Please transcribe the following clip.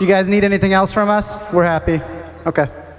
You guys need anything else from us? We're happy. Okay.